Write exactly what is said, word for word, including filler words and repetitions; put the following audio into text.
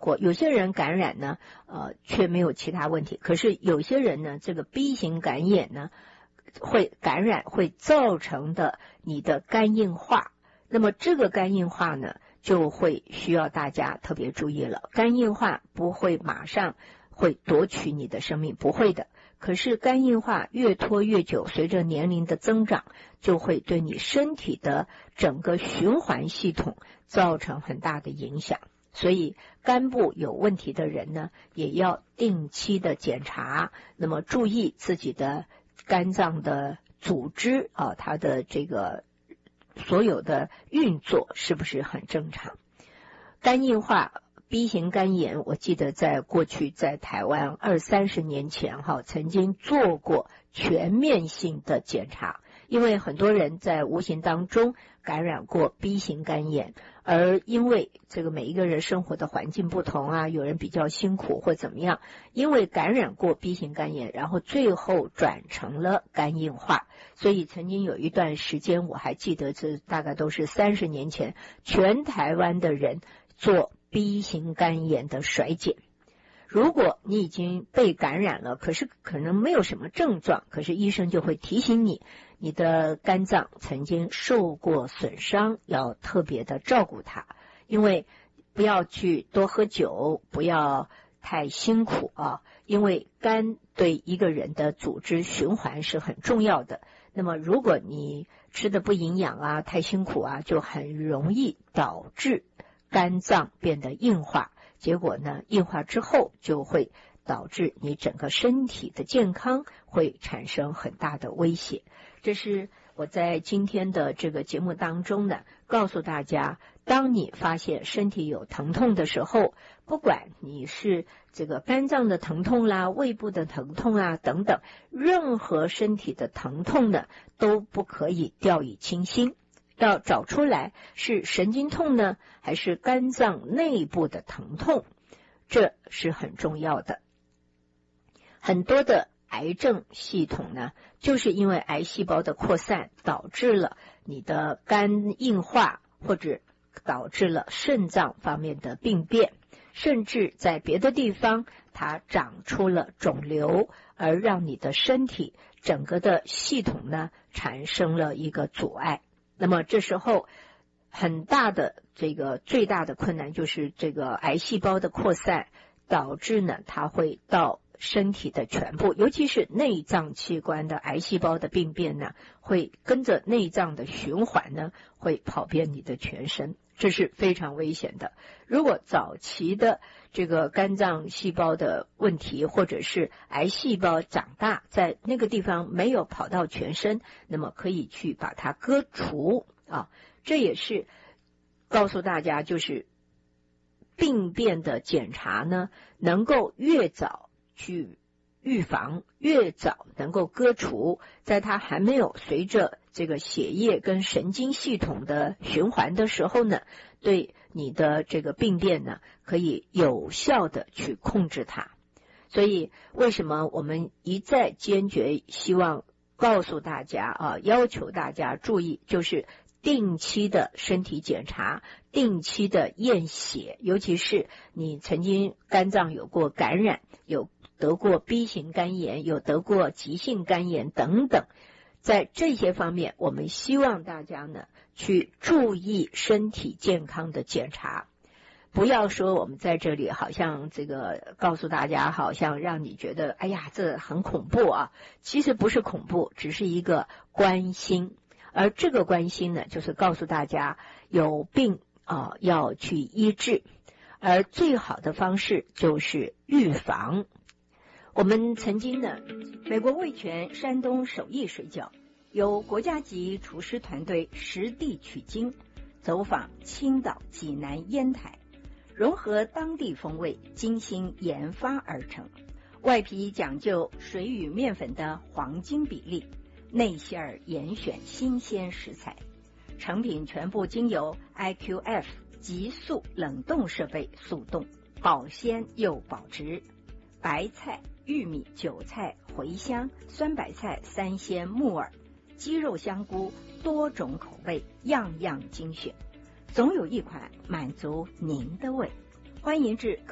过，有些人感染呢，呃，却没有其他问题。可是有些人呢，这个 B 型肝炎呢，会感染会造成的你的肝硬化。那么这个肝硬化呢，就会需要大家特别注意了。肝硬化不会马上会夺取你的生命，不会的。可是肝硬化越拖越久，随着年龄的增长，就会对你身体的整个循环系统造成很大的影响。所以肝部有问题的人呢，也要定期的检查，那么注意自己的肝脏的组织啊，它的这个所有的运作是不是很正常。肝硬化B 型肝炎，我记得在过去在台湾二三十年前哈，曾经做过全面性的检查，因为很多人在无形当中感染过 B 型肝炎，而因为这个每一个人生活的环境不同啊，有人比较辛苦或怎么样，因为感染过 B 型肝炎，然后最后转成了肝硬化，所以曾经有一段时间，我还记得这大概都是三十年前，全台湾的人做B 型肝炎的衰减。如果你已经被感染了，可是可能没有什么症状，可是医生就会提醒你，你的肝脏曾经受过损伤，要特别的照顾它。因为不要去多喝酒，不要太辛苦啊，因为肝对一个人的组织循环是很重要的。那么如果你吃的不营养啊，太辛苦啊，就很容易导致肝脏变得硬化，结果呢，硬化之后就会导致你整个身体的健康会产生很大的威胁。这是我在今天的这个节目当中呢，告诉大家，当你发现身体有疼痛的时候，不管你是这个肝脏的疼痛啦、胃部的疼痛啊等等，任何身体的疼痛呢，都不可以掉以轻心。要找出来是神经痛呢，还是肝脏内部的疼痛，这是很重要的。很多的癌症系统呢，就是因为癌细胞的扩散导致了你的肝硬化，或者导致了肾脏方面的病变，甚至在别的地方它长出了肿瘤，而让你的身体整个的系统呢产生了一个阻碍。那么这时候很大的这个最大的困难就是这个癌细胞的扩散，导致呢它会到身体的全部，尤其是内脏器官的癌细胞的病变呢，会跟着内脏的循环呢，会跑遍你的全身，这是非常危险的。如果早期的这个肝脏细胞的问题，或者是癌细胞长大在那个地方没有跑到全身，那么可以去把它割除啊。这也是告诉大家，就是病变的检查呢，能够越早去预防，越早能够割除，在它还没有随着这个血液跟神经系统的循环的时候呢，对你的这个病变呢，可以有效的去控制它。所以为什么我们一再坚决希望告诉大家啊，要求大家注意，就是定期的身体检查，定期的验血，尤其是你曾经肝脏有过感染，有得过 B 型肝炎，有得过急性肝炎等等，在这些方面我们希望大家呢去注意身体健康的检查。不要说我们在这里好像这个告诉大家，好像让你觉得哎呀这很恐怖啊，其实不是恐怖，只是一个关心。而这个关心呢，就是告诉大家有病啊要去医治，而最好的方式就是预防。我们曾经呢，美国味全山东手艺水饺由国家级厨师团队实地取经，走访青岛、济南、烟台，融合当地风味，精心研发而成。外皮讲究水与面粉的黄金比例，内馅儿严选新鲜食材，成品全部经由 I Q F 急速冷冻设备速冻，保鲜又保值。白菜、玉米、韭菜、茴香、酸白菜、三鲜、木耳、鸡肉、香菇，多种口味，样样精选，总有一款满足您的胃。欢迎至